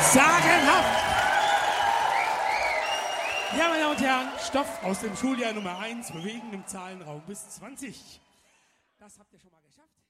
Sagenhaft! Ja, meine Damen und Herren, Stoff aus dem Schuljahr Nummer 1, bewegen im Zahlenraum bis 20. Das habt ihr schon mal geschafft.